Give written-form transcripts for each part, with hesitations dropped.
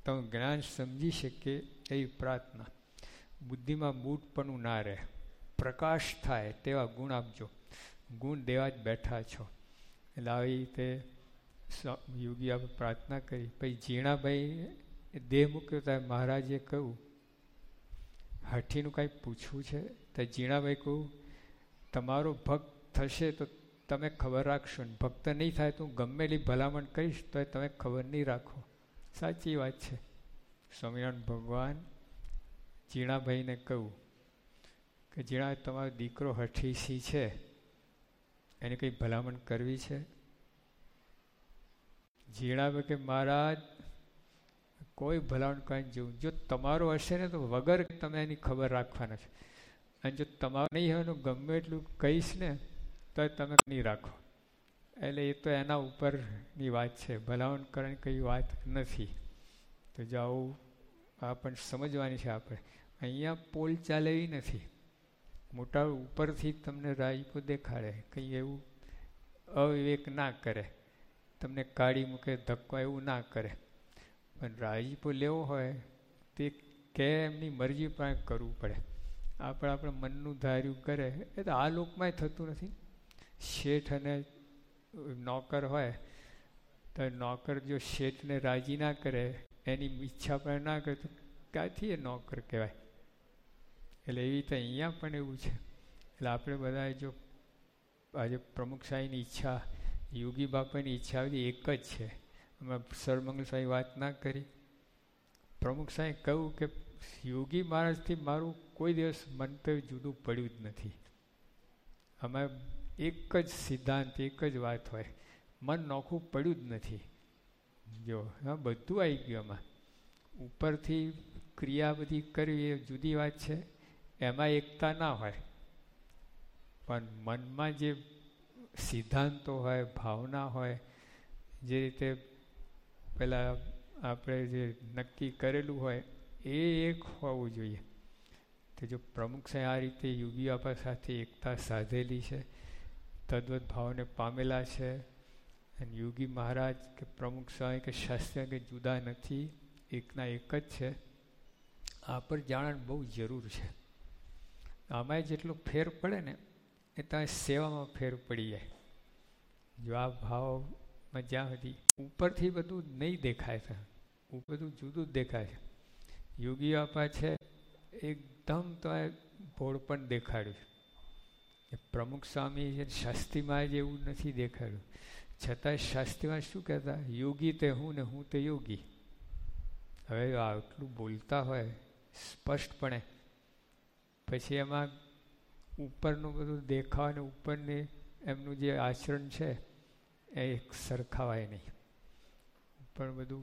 તમે જ્ઞાન સમજી શકે એવી પ્રાર્થના. બુદ્ધિમાં બૂટપણું ના રહે, પ્રકાશ થાય તેવા ગુણ આપજો. ગુણ દેવા જ બેઠા છો. એટલે આવી રીતે યોગી આપણે પ્રાર્થના કરી. પછી ઝીણાભાઈ દેહ મૂક્યો ત્યારે મહારાજે કહ્યું, હાઠીનું કાંઈ પૂછવું છે? તો ઝીણાભાઈ કહું, તમારો ભક્ત થશે તો તમે ખબર રાખશો ને ભક્ત નહીં થાય તો હું ગમેલી ભલામણ કહીશ તો તમે ખબર નહીં રાખો. સાચી વાત છે. સ્વામિનારાયણ ભગવાન ઝીણાભાઈને કહ્યું કે ઝીણા, તમારો દીકરો હઠીસી છે, એને કંઈ ભલામણ કરવી છે? ઝીણાભાઈ કે મહારાજ કોઈ ભલામણ કરીને જેવું, જો તમારો હશે ને તો વગર તમે એની ખબર રાખવાના છે, અને જો તમારું નહીં હોય તો ગમે એટલું કહીશ ને તો તમે નહીં રાખો. એટલે એ તો એના ઉપરની વાત છે, ભલામણ કરવાની કઈ વાત નથી. તો જો આવું આ પણ સમજવાની છે આપણે. અહીંયા પોલ ચાલે એવી નથી. મોટા ઉપરથી તમને રાજીપો દેખાડે, કંઈ એવું અવિવેક ના કરે, તમને કાઢી મૂકે, ધક્કો એવું ના કરે. પણ રાજીપો લેવો હોય તે કે એમની મરજી પણ કરવું પડે. આપણે મનનું ધાર્યું કરે એ તો આ લોકમાં થતું નથી. શેઠ અને નોકર હોય તો નોકર જો શેઠને રાજી ના કરે, એની ઈચ્છા પણ ના કરે તો ક્યાંથી એ નોકર કહેવાય? એટલે એવી રીતે અહીંયા પણ એવું છે. એટલે આપણે બધા જો આજે પ્રમુખ સાહેબની ઈચ્છા, યોગી બાપાની ઈચ્છા બધી એક જ છે. અમે સરમંગલ સાહેબ વાત ના કરી. પ્રમુખ સાહેબ કહ્યું કે યોગી મહારાજથી મારું કોઈ દિવસ મંતવ્ય જુદું પડ્યું જ નથી. અમે એક જ સિદ્ધાંત, એક જ વાત હોય, મન નોખું પડ્યું જ નથી. જો હા, બધું આવી ગયું એમાં. ઉપરથી ક્રિયા બધી કરવી એ જુદી વાત છે, એમાં એકતા ના હોય, પણ મનમાં જે સિદ્ધાંતો હોય, ભાવના હોય, જે રીતે પેલા આપણે જે નક્કી કરેલું હોય એ એક હોવું જોઈએ. તો જો પ્રમુખ સાહેબ આ રીતે યોગી બાપા સાથે એકતા સાધેલી છે, તદ્વત ભાવને પામેલા છે, અને યોગી મહારાજ કે પ્રમુખ સાહેબ કે શાસ્ત્રી કે જુદા નથી, એકના એક જ છે. આ પર જાણવાની બહુ જરૂર છે. આમાં જેટલો ફેર પડે ને એ તમે સેવામાં ફેર પડી જાય. જો આ ભાવમાં જ્યાં સુધી ઉપરથી બધું નહીં દેખાય છે, બધું જુદું જ દેખાય છે. યોગી બાપા છે એકદમ તો ભોળપણ દેખાડ્યું. પ્રમુખ સ્વામી છે શાસ્ત્રીમાં જ એવું નથી દેખાડ્યું. છતાં શાસ્ત્રીમાં શું કહેતા, યોગી તે હું ને હું તે યોગી. હવે આટલું બોલતા હોય સ્પષ્ટપણે, પછી એમાં ઉપરનું બધું દેખાવ ને ઉપરની એમનું જે આચરણ છે એ સરખાવાય નહીં. ઉપર બધું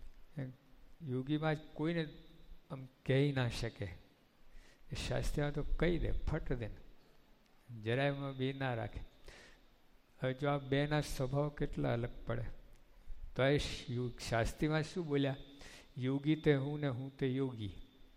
યોગીમાં જ કોઈને આમ કહી ના શકે. શાસ્ત્રીમાં તો કહી દે, ફટ દે, જરાય એમાં બે ના રાખે. હવે જો આ બેના સ્વભાવ કેટલા અલગ પડે. તો એ શાસ્ત્રીમાં શું બોલ્યા, યોગી તે હું ને હું તે યોગી.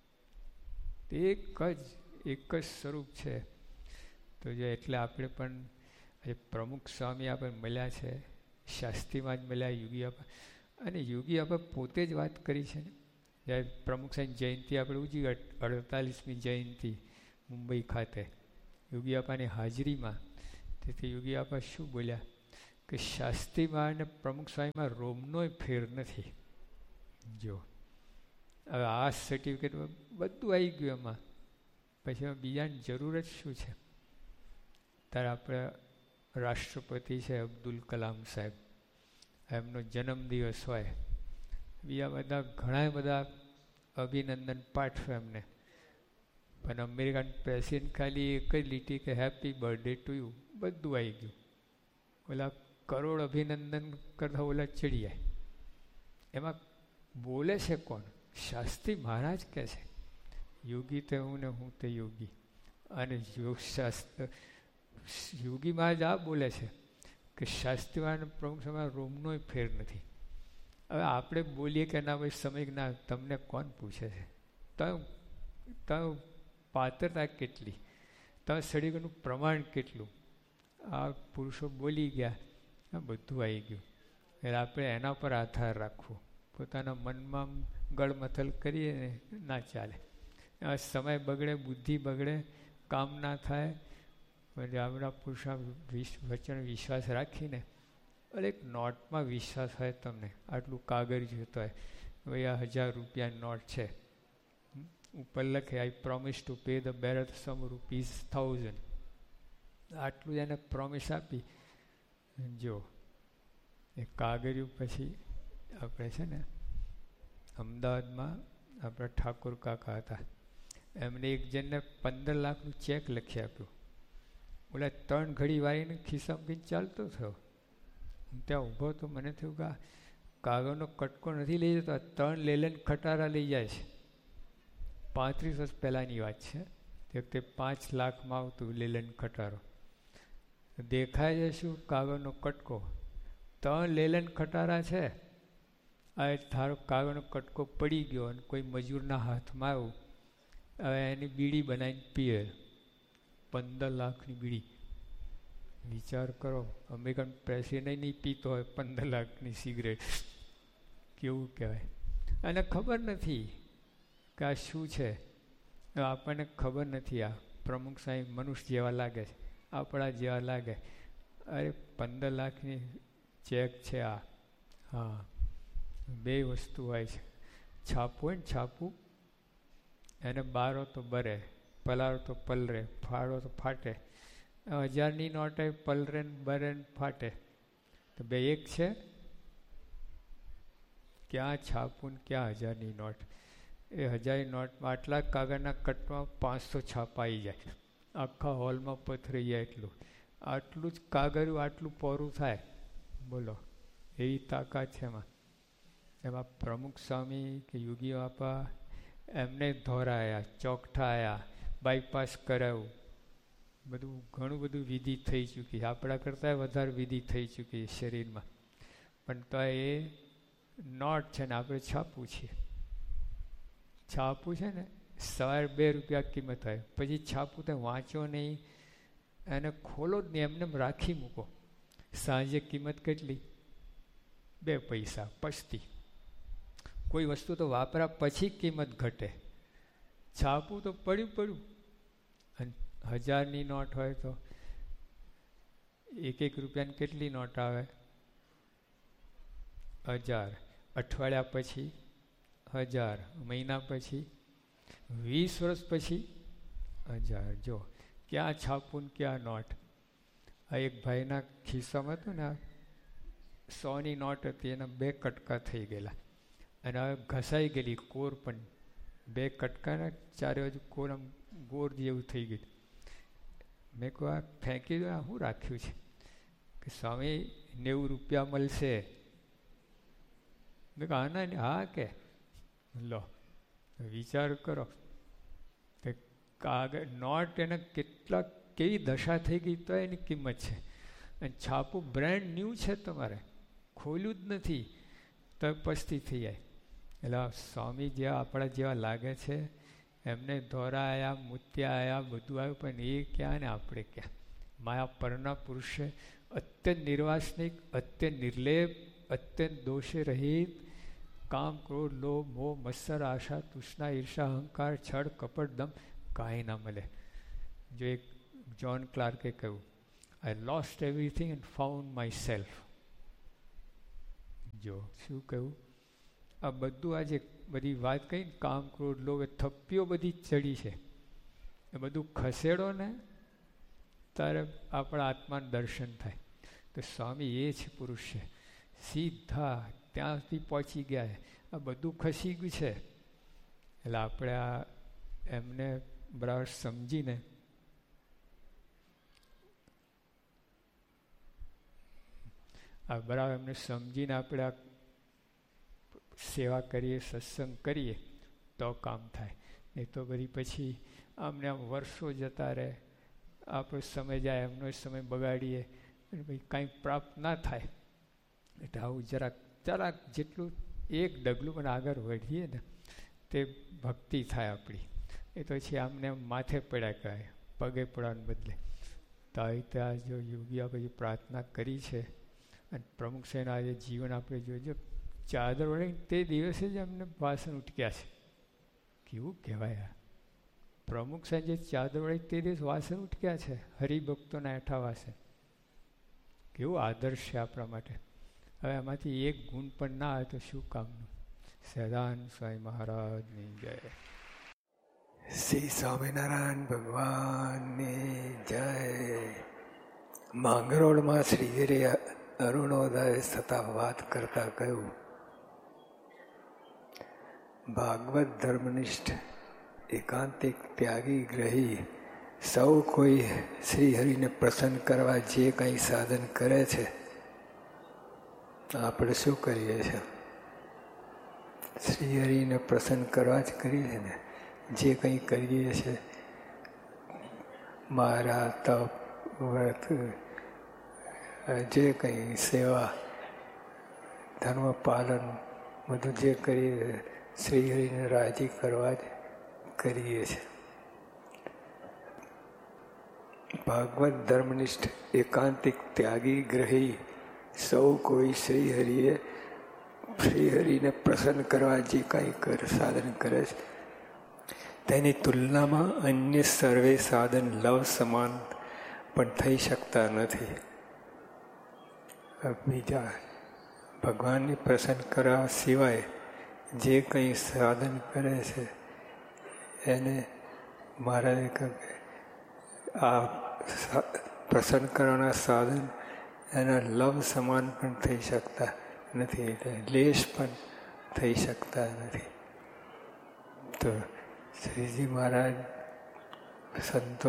એક જ સ્વરૂપ છે. તો જે એટલે આપણે પણ એ પ્રમુખ સ્વામી આપણે મળ્યા છે, શાસ્ત્રીમાં જ મળ્યા યોગી બાપા. અને યોગી બાપા પોતે જ વાત કરી છે ને, જ્યારે પ્રમુખ સાહેબ જયંતિ આપણે ઉજવી 48મી જયંતિ મુંબઈ ખાતે યોગી બાપાની હાજરીમાં. તેથી યોગી બાપા શું બોલ્યા કે શાસ્ત્રીમાં અને પ્રમુખ સ્વામીમાં રોમનોય ફેર નથી. જો હવે આ સર્ટિફિકેટ બધું આવી ગયું એમાં, પછી બીજાની જરૂર જ શું છે? ત્યારે આપણે રાષ્ટ્રપતિ છે અબ્દુલ કલામ સાહેબ, એમનો જન્મદિવસ હોય, બીજા બધા ઘણા બધા અભિનંદન પાઠવે એમને. પણ અમેરિકન પ્રેસિડન્ટ ખાલી એક જ લીટી કે હેપી બર્થડે ટુ યુ, બધું આવી ગયું. ઓલા કરોડ અભિનંદન કરતા ઓલા ચડી જાય. એમાં બોલે છે કોણ? શાસ્ત્રી મહારાજ કહે છે યોગી તે હું ને હું તે યોગી. અને યોગશાસ્ત્ર યોગી મહારાજ આ બોલે છે કે શાસ્ત્રીવાળાને પ્રમુખ સમય રોમનોય ફેર નથી. હવે આપણે બોલીએ કે ના ભાઈ સમય ના, તમને કોણ પૂછે છે? તમે પાત્રતા કેટલી, તમે સડીગરનું પ્રમાણ કેટલું? આ પુરુષો બોલી ગયા, આ બધું આવી ગયું. એટલે આપણે એના પર આધાર રાખવો. પોતાના મનમાં ગળમથલ કરીએ ને ના ચાલે. સમય બગડે, બુદ્ધિ બગડે, કામ ના થાય. પછી આપણા પુરુષા વચન વિશ્વાસ રાખીને એક નોટમાં વિશ્વાસ હોય તમને, આટલું કાગળ જોતો હોય, ભાઈ આ 1000 રૂપિયાની નોટ છે, ઉપર લખે આઈ promise to pay the bearer સમ ₹1000. આટલું એને પ્રોમિસ આપી જો એ કાગળિયું. પછી આપણે છે ને અમદાવાદમાં આપણા ઠાકોર કાકા હતા, એમને એક જણને 15 લાખનું ચેક લખી આપ્યું. ઓલા 3 ઘડી વાળીને ખિસ્સામાં કંઈ ચાલતો થયો. હું ત્યાં ઊભો તો મને થયું કે કાગળનો કટકો નથી લઈ જતો, 3 લેલન ખટારા લઈ જાય છે. 35 વર્ષ પહેલાંની વાત છે. તે વખતે 5 લાખમાં આવતું લેલન ખટારો. દેખાય છે શું? કાગળનો કટકો. 3 લેલન ખટારા છે. આ ધારો કાગળનો કટકો પડી ગયો અને કોઈ મજૂરના હાથમાં આવ્યું, હવે એની બીડી બનાવીને પીએ. 15 લાખની બીડી. વિચાર કરો, અમેરિકન પ્રેસિડેન્ટ નહીં પીતો હોય 15 લાખની સિગરેટ, કેવું કહેવાય. અને ખબર નથી કે આ શું છે. આપણને ખબર નથી. આ પ્રમુખ સાહેબ મનુષ્ય જેવા લાગે છે, આપણા જેવા લાગે. અરે 15 લાખની ચેક છે આ. હા, 2 વસ્તુ હોય છે. છાપું હોય ને, છાપું એને બારો તો બરે, પલાળો તો પલરે, ફાળો તો ફાટે. 1000ની નોટ હોય, પલરે ને બરે ને ફાટે. તો 2 એક છે. ક્યાં છાપું ને ક્યાં 1000ની નોટ. એ 1000ની નોટમાં આટલા કાગળના કટમાં 500 છાપાઈ જાય, આખા હોલમાં પથરાઈ જાય. આટલું જ કાગળિયું આટલું પોરું થાય. બોલો, એવી તાકાત છે એમાં. એમાં પ્રમુખ સ્વામી કે યોગી બાપા એમને ધોરાયા, ચોકઠાયા, બાયપાસ કરાવ્યું, બધું ઘણું બધું વિધિ થઈ ચૂકી. આપણા કરતાં વધારે વિધિ થઈ ચૂકી શરીરમાં. પણ તો એ નોટ છે ને આપણે છાપું છીએ. છાપું છે ને સવારે 2 રૂપિયા કિંમત હોય, પછી છાપું તો વાંચો નહીં, એને ખોલો જ નહીં, એમને રાખી મૂકો. સાંજે કિંમત કેટલી? 2 પૈસા પસ્તી. કોઈ વસ્તુ તો વાપરા પછી કિંમત ઘટે. છાપું તો પડ્યું. અને 1000ની નોટ હોય તો 1 રૂપિયાની કેટલી નોટ આવે? 1000. અઠવાડિયા પછી 1000, મહિના પછી 20 વર્ષ પછી 1000. જો ક્યાં છાપું ને ક્યાં નોટ. આ એક ભાઈના ખિસ્સામાં હતું ને 100ની નોટ હતી, એના 2 કટકા થઈ ગયેલા અને હવે ઘસાઈ ગયેલી કોર, પણ 2 કટકાના ચારે બાજુ કોર આમ ગોર જેવું થઈ ગયું. મેં કહું આ ફેંકી દો, આ શું રાખ્યું છે? કે સ્વામી 90 રૂપિયા મળશે. મેં કહું આના ને? હા કે લો, વિચાર કરો કે કાગળ નોટ એને કેવી દશા થઈ ગઈ તો એની કિંમત છે. અને છાપું બ્રાન્ડ ન્યૂ છે, તમારે ખોલ્યું જ નથી તો પસ્તી થઈ જાય. એટલે સ્વામી જેવા આપણા જેવા લાગે છે, એમને ધોરા આવ્યા, મૂત્યા આવ્યા, બધું આવ્યું, પણ એ ક્યાં ને આપણે ક્યાં. માયા પરના પુરુષે અત્યંત નિર્વાસનિક, અત્યંત નિર્લેપ, અત્યંત દોષે રહિત, કામ, ક્રોધ, લોભ, મોહ, મત્સર, આશા, તૃષ્ણા, ઈર્ષા, અહંકાર, છળ, કપટ, દમ કાંઈ ના મળે. જો એક જ્હોન ક્લાર્કે કહ્યું, I lost everything and found my self. જો શું કહ્યું? આ બધું આજે બધી વાત કહી, કામ, ક્રોધ, લોભ, એ થપ્પીઓ બધી ચડી છે, એ બધું ખસેડો ને ત્યારે આપણા આત્માનું દર્શન થાય. તો સ્વામી એ જ પુરુષ છે, સીધા ત્યાં સુધી પહોંચી ગયા. આ બધું ખસી ગયું છે. એટલે આપણે આ એમને બરાબર સમજીને આપણે આ સેવા કરીએ, સત્સંગ કરીએ તો કામ થાય. નહીં તો બધી પછી આમને આમ વર્ષો જતા રહે, આપણો સમય જાય, એમનો સમય બગાડીએ અને ભાઈ કાંઈ પ્રાપ્ત ના થાય. એટલે આવું જરાક જેટલું એક ડગલું પણ આગળ વધીએ ને તે ભક્તિ થાય આપણી. એ તો પછી આમને માથે પડ્યા કહે, પગે પડવાને બદલે. તો આવી રીતે આ જો યોગી આપણે પ્રાર્થના કરી છે અને પ્રમુખ સાહેબનું આજે જીવન આપણે જોજો ચાદર વડે તે દિવસે જ અમને વાસણ ઉટક્યા છે. કેવું કહેવાય! પ્રમુખ સાંજે ચાદર વડે તે દિવસ વાસણ ઉટક્યા છે હરિભક્તોના એઠા વાસે. કેવું આદર્શ છે આપણા માટે. હવે આમાંથી એક ગુણ પણ ના આવે તો શું કામનું. સદાનંદ સ્વામી મહારાજની જય. શ્રી સ્વામિનારાયણ ભગવાનની જય. માંગરોળમાં શ્રીહરિ અરુણોદય થતાં વાત કરતા કહ્યું, ભાગવત ધર્મનિષ્ઠ એકાંતિક ત્યાગી ગ્રહી સૌ કોઈ શ્રીહરિને પ્રસન્ન કરવા જે કંઈ સાધન કરે છે, આપણે શું કરીએ છીએ? શ્રીહરિને પ્રસન્ન કરવા જ કરીએ છીએ ને. જે કંઈ કરીએ છીએ, મારા તપ વ્રત, જે કંઈ સેવા ધર્મ પાલન બધું જે કરીએ શ્રીહરિને રાજી કરવા જ કરીએ છીએ. ભાગવત ધર્મનિષ્ઠ એકાંતિક ત્યાગી ગ્રહી સૌ કોઈ શ્રીહરિને પ્રસન્ન કરવા જે કાંઈ સાધન કરે છે, તેની તુલનામાં અન્ય સર્વે સાધન લવ સમાન પણ થઈ શકતા નથી. બીજા ભગવાનને પ્રસન્ન કરવા સિવાય જે કંઈ સાધન કરે છે એને મહારાજે કહ્યું કે આ પ્રસન્ન કરવાના સાધન એના લવ સમાન પણ થઈ શકતા નથી, એટલે લેશ પણ થઈ શકતા નથી. તો શ્રીજી મહારાજ સંતો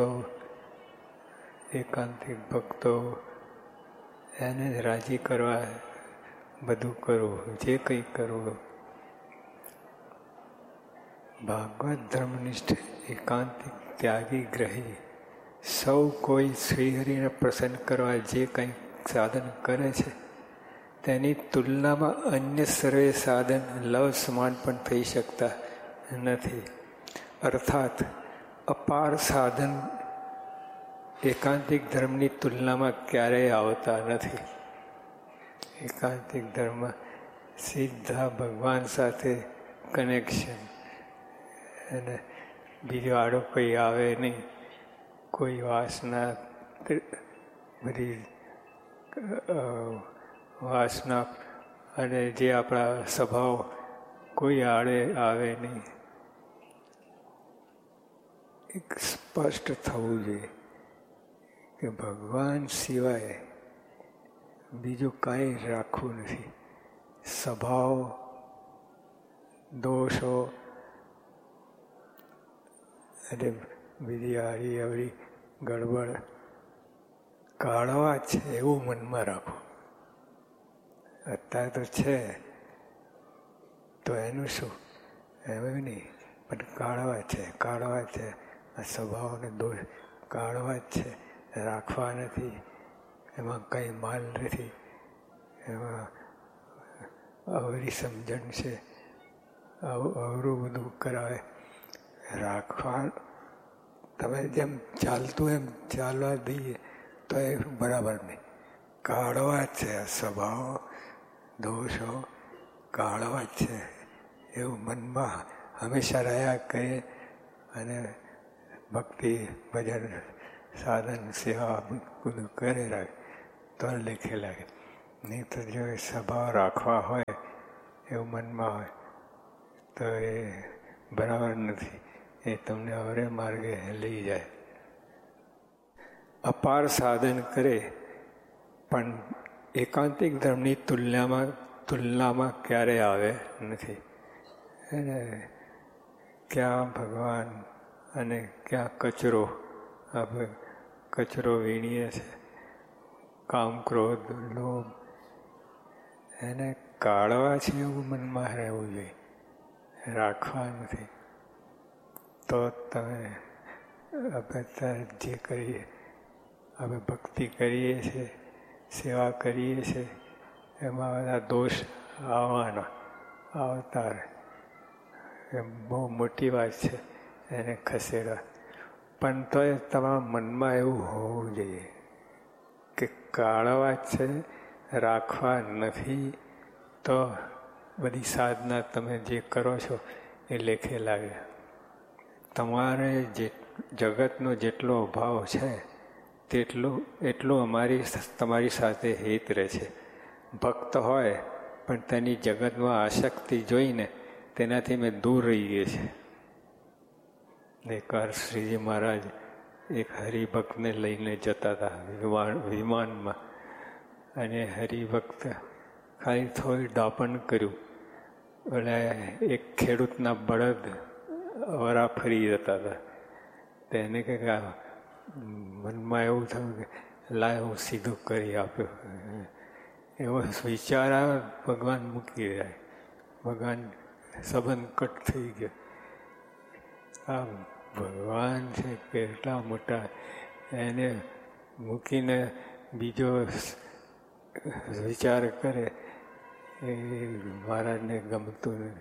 એકાંતિક ભક્તો એને રાજી કરવા બધું કરવું, જે કંઈ કરવું. ભાગવત ધર્મનિષ્ઠ એકાંતિક ત્યાગી ગ્રહી સૌ કોઈ શ્રીહરિને પ્રસન્ન કરવા જે કંઈ સાધન કરે છે, તેની તુલનામાં અન્ય સર્વે સાધન લવ સમાન પણ થઈ શકતા નથી. અર્થાત અપાર સાધન એકાંતિક ધર્મની તુલનામાં ક્યારેય આવતા નથી. એકાંતિક ધર્મ સીધા ભગવાન સાથે કનેક્શન, અને બીજો આડો કોઈ આવે નહીં. કોઈ વાસના, બધી વાસના અને જે આપણા સ્વભાવ કોઈ આડે આવે નહીં. એક સ્પષ્ટ થવું જોઈએ કે ભગવાન સિવાય બીજું કાંઈ રાખવું નથી. સ્વભાવ દોષો અને બીજી આડી અવળી ગડબડ કાઢવા છે એવું મનમાં રાખો. અત્યારે તો છે તો એનું શું, એમ નહીં, પણ કાઢવા છે. આ સ્વભાવને દોષ કાઢવા જ છે, રાખવા નથી. એમાં કંઈ માલ નથી, એમાં અવરી સમજણ છે, અવરું બધું કરાવે. રાખવા તમે જેમ ચાલતું એમ ચાલવા દઈએ તો એ બરાબર નહીં. કાઢવા જ છે, સ્વભાવ દોષો કાઢવા જ છે એવું મનમાં હંમેશા રહ્યા કરીએ. અને ભક્તિ ભજન સાધન સેવા બધું કરે રાખે તો લેખે લાગે. નહીં તો જો સ્વભાવ રાખવા હોય એવું મનમાં હોય તો એ બરાબર નથી. એ તમને અવરે માર્ગે લઈ જાય. અપાર સાધન કરે પણ એકાંતિક ધર્મની તુલનામાં ક્યારેય આવે નથી. એને ક્યાં ભગવાન અને ક્યાં કચરો, આપણે કચરો વીણીએ છીએ, કામ ક્રોધ લોભ, એને કાઢવા છે એવું મનમાં રહેવું જોઈએ, રાખવા નથી. તો તમે આપણે જે કરીએ, આપણે ભક્તિ કરીએ છીએ, સેવા કરીએ છીએ, એમાં બધા દોષ આવતા રહે. એ બહુ મોટી વાત છે એને ખસેડવા. પણ તો એ તમારા મનમાં એવું હોવું જોઈએ કે કાઢવા છે, રાખવા નથી. તો બધી સાધના તમે જે કરો છો એ લેખે લાગે. તમારે જે જગતનો જેટલો અભાવ છે એટલું તમારી સાથે હિત રહે છે. ભક્ત હોય પણ તેની જગતમાં આસક્તિ જોઈને તેનાથી મેં દૂર રહી ગઈ છે. એકવાર શ્રીજી મહારાજ એક હરિભક્તને લઈને જતા હતા વિમાનમાં, અને હરિભક્ત ખાલી થોડી દાપણ કર્યું. એટલે એક ખેડૂતના બળદ વરા ફરી જતા હતા. તેને કે મનમાં એવું થયું કે લાય હું સીધું કરી આપ્યો. એવો વિચાર આવે, ભગવાન મૂકી જાય. ભગવાન સંબંધ કટ થઈ ગયો. આ ભગવાન છે કેટલા મોટા, એને મૂકીને બીજો વિચાર કરે એ મહારાજને ગમતું નથી.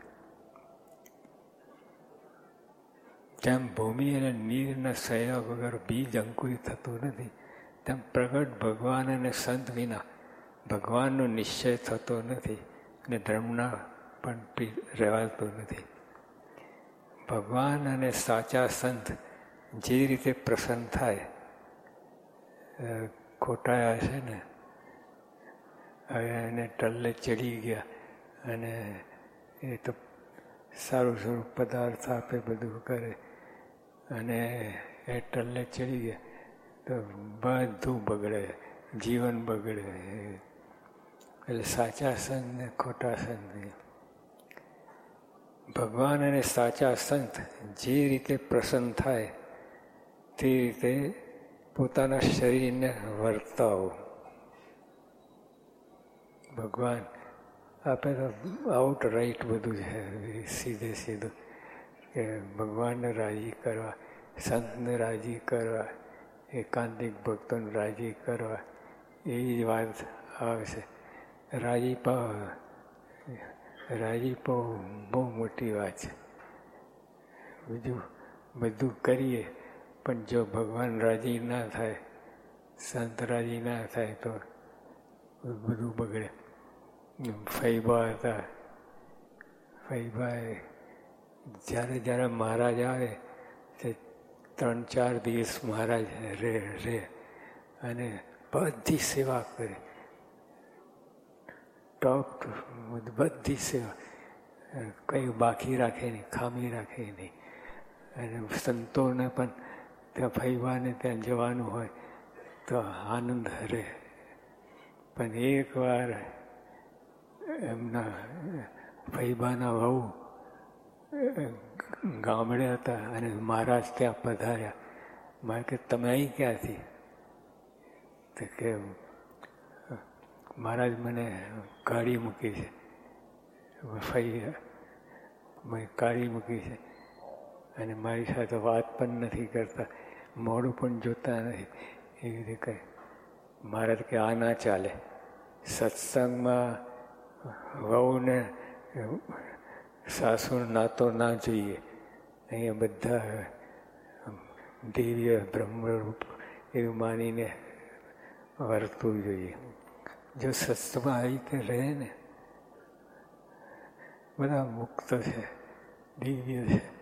જેમ ભૂમિ અને નીરના સહયોગ વગર બીજ અંકુરિત થતું નથી, તેમ પ્રગટ ભગવાન અને સંત વિના ભગવાનનો નિશ્ચય થતો નથી અને ધર્મના પણ રહેવાતું નથી. ભગવાન અને સાચા સંત જે રીતે પ્રસન્ન થાય, ખોટાયા છે ને હવે એને ટલ્લે ચડી ગયા અને એ તો સારું સારું પદાર્થ આપે, બધું કરે, અને એ ટલ્લે ચડી ગયા તો બધું બગડે, જીવન બગડે. એટલે સાચા સંત ને ખોટા સંત. ભગવાન અને સાચા સંત જે રીતે પ્રસન્ન થાય તે રીતે પોતાના શરીરને વર્તાવો. ભગવાન આપે તો આઉટ રાઈટ બધું છે, સીધે સીધું કે ભગવાનને રાજી કરવા, સંતને રાજી કરવા, એકાંતિક ભક્તોને રાજી કરવા, એવી જ વાત આવશે. રાજીપો બહુ મોટી વાત છે. બીજું બધું કરીએ પણ જો ભગવાન રાજી ના થાય, સંત રાજી ના થાય તો બધું બગડે. ફૈબા હતા, ફૈબાએ જ્યારે મહારાજ આવે તે 3-4 દિવસ મહારાજ રહે અને બધી સેવા કરે. ટોપ બધી સેવા, કંઈ બાકી રાખે નહીં, ખામી રાખે નહીં. અને સંતોને પણ ત્યાં ફૈબાને ત્યાં જવાનું હોય તો આનંદ રહે. પણ એકવાર એમના ફૈબાના વહુ ગામડે હતા અને મહારાજ ત્યાં પધાર્યા. મારે કે તમે અહીં ક્યાંથી? તો કે મહારાજ મને કાઢી મૂકી છે, કાઢી મૂકી છે અને મારી સાથે વાત પણ નથી કરતા, મોઢું પણ જોતા નથી. એવી રીતે મહારાજ કે આ ના ચાલે. સત્સંગમાં વહુને સાસુ નાતો ના જોઈએ. અહીંયા બધા દિવ્ય બ્રહ્મરૂપ એવું માનીને વર્તવું જોઈએ. જો સત્સંગમાં આવી રીતે રહે ને, બધા મુક્ત છે, દિવ્ય છે.